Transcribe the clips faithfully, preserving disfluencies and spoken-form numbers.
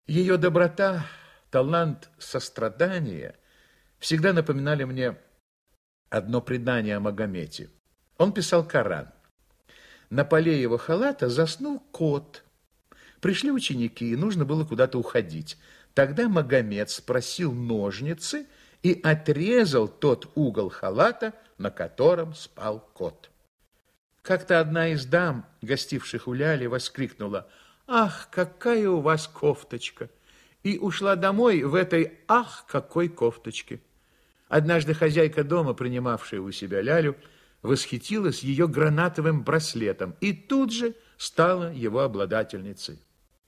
Ее доброта, талант сострадания всегда напоминали мне одно предание о Магомете. Он писал Коран. На поле его халата заснул кот. Пришли ученики, и нужно было куда-то уходить. Тогда Магомет спросил ножницы и отрезал тот угол халата, на котором спал кот. Как-то одна из дам, гостивших у Ляли, воскликнула: «Ах, какая у вас кофточка!» и ушла домой в этой «ах, какой кофточке!». Однажды хозяйка дома, принимавшая у себя Лялю, восхитилась ее гранатовым браслетом и тут же стала его обладательницей.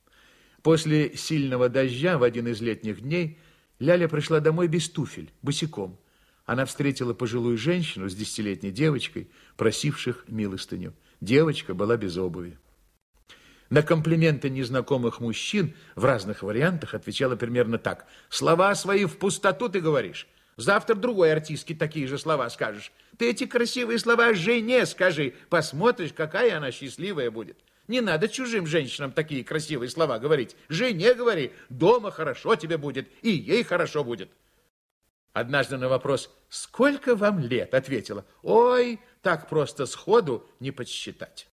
После сильного дождя в один из летних дней Ляля пришла домой без туфель, босиком. Она встретила пожилую женщину с десятилетней девочкой, просивших милостыню. Девочка была без обуви. На комплименты незнакомых мужчин в разных вариантах отвечала примерно так: «Слова свои в пустоту ты говоришь. Завтра другой артистке такие же слова скажешь. Ты эти красивые слова жене скажи. Посмотришь, какая она счастливая будет. Не надо чужим женщинам такие красивые слова говорить. Жене говори, дома хорошо тебе будет, и ей хорошо будет». Однажды на вопрос «Сколько вам лет?» ответила: «Ой, так просто сходу не подсчитать».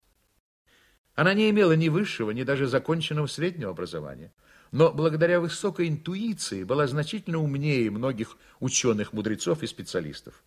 Она не имела ни высшего, ни даже законченного среднего образования, но благодаря высокой интуиции была значительно умнее многих ученых-мудрецов и специалистов.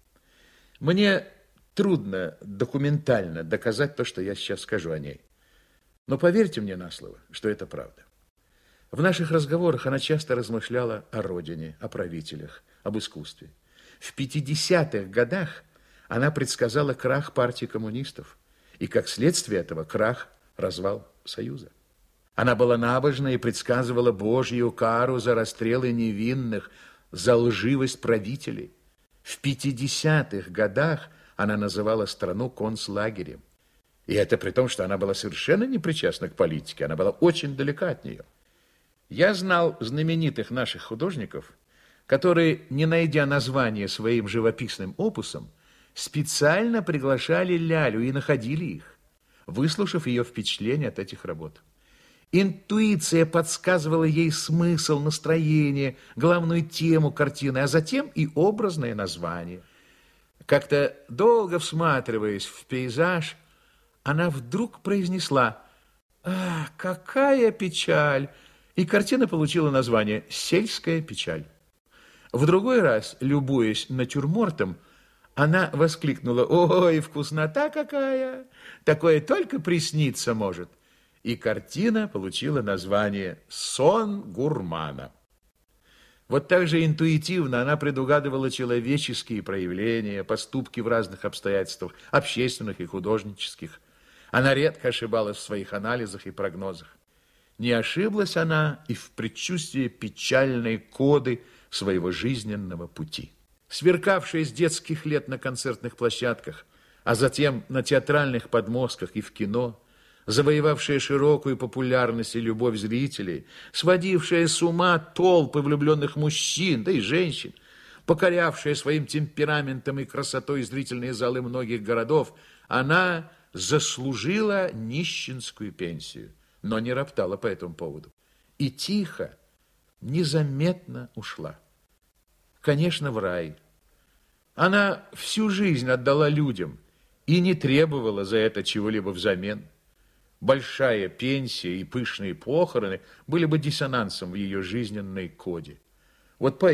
Мне трудно документально доказать то, что я сейчас скажу о ней, но поверьте мне на слово, что это правда. В наших разговорах она часто размышляла о родине, о правителях, об искусстве. В пятидесятых годах она предсказала крах партии коммунистов и, как следствие этого, крах, развал Союза. Она была набожна и предсказывала Божью кару за расстрелы невинных, за лживость правителей. В пятидесятых годах она называла страну концлагерем. И это при том, что она была совершенно не причастна к политике, она была очень далека от нее. Я знал знаменитых наших художников, которые, не найдя названия своим живописным опусом, специально приглашали Лялю и находили их, выслушав ее впечатления от этих работ. Интуиция подсказывала ей смысл, настроение, главную тему картины, а затем и образное название. Как-то долго всматриваясь в пейзаж, она вдруг произнесла: «Ах, какая печаль!» И картина получила название «Сельская печаль». В другой раз, любуясь натюрмортом, она воскликнула: «Ой, вкуснота какая! Такое только присниться может!» И картина получила название «Сон гурмана». Вот так же интуитивно она предугадывала человеческие проявления, поступки в разных обстоятельствах, общественных и художнических. Она редко ошибалась в своих анализах и прогнозах. Не ошиблась она и в предчувствии печальной коды своего жизненного пути. Сверкавшая с детских лет на концертных площадках, а затем на театральных подмостках и в кино, завоевавшая широкую популярность и любовь зрителей, сводившая с ума толпы влюбленных мужчин, да и женщин, покорявшая своим темпераментом и красотой зрительные залы многих городов, она заслужила нищенскую пенсию, но не роптала по этому поводу. И тихо, незаметно ушла. Конечно, в рай. Она всю жизнь отдала людям и не требовала за это чего-либо взамен. Большая пенсия и пышные похороны были бы диссонансом в ее жизненной коде. Вот по